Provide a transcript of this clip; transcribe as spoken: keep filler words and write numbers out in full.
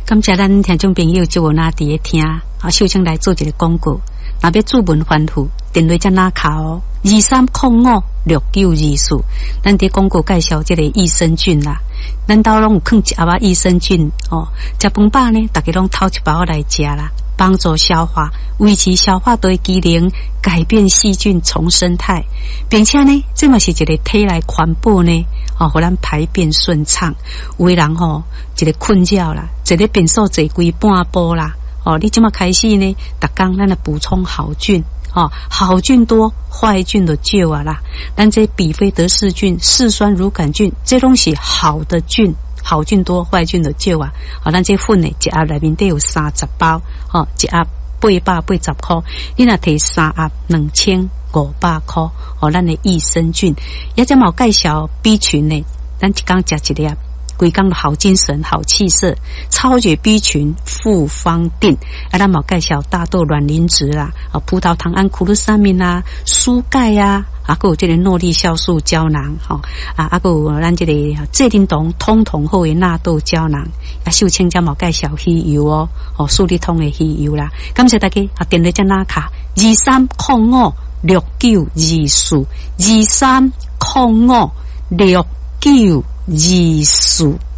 感谢咱听众朋友就有那伫咧听，啊，秀清来做一个广告。若要注文反复，电话才拿卡哦，二三零五六九二四。咱伫广告介绍这个益生菌啦，咱兜拢有放一盒仔益生菌哦。食饭饱呢，大家拢偷一包来食啦，帮助消化，维持消化道机能，改变细菌重生态，并且呢，这嘛是一个体内环保呢，哦，互咱排便顺畅。有的人吼、哦，一个困扰啦，一个便所坐规半晡啦。哦，你即马开始呢，逐工咱来补充好菌，哦，好菌多，坏菌就少啊啦。咱这比菲德氏菌、嗜酸乳杆菌，这拢是好的菌，好菌多，坏菌就少啊。哦，咱这粉呢，一盒内面得有三十包，哦，一盒八百八十块，你若摕三盒两千五百块，哦，咱的益生菌，也只毛介绍 B 群呢，咱一工食一粒。规工的好精神、好气色，超绝 B 群复方定，啊，咱冇介绍大豆卵磷脂啦，啊，葡萄糖胺苦鲁沙明啦，蔬钙啊，啊，还有这个诺丽酵素胶囊，吼、哦，啊，啊，还有咱这个蔗丁酮通通后的纳豆胶囊，啊，秀清加冇介绍鱼油哦，哦，素力通的鱼油啦，感谢大家啊，电话只拿卡二三零五六九二四二三零五六九二四。